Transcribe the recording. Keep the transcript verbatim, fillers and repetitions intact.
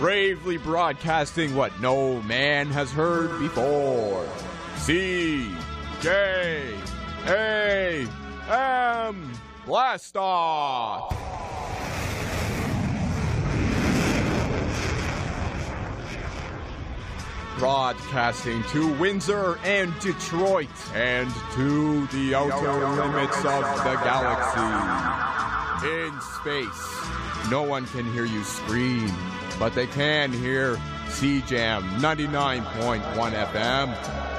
bravely broadcasting what no man has heard before. C J A M Blast Off! Broadcasting to Windsor and Detroit and to the outer limits of the galaxy. In space, no one can hear you scream, but they can hear C J A M ninety-nine point one F M